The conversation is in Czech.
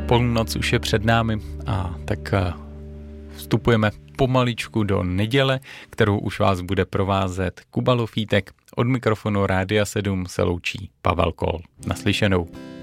Půlnoc už je před námi a tak vstupujeme pomaličku do neděle, kterou už vás bude provázet Kuba Lofítek. Od mikrofonu Rádia 7 se loučí Pavel Kol. Naslyšenou.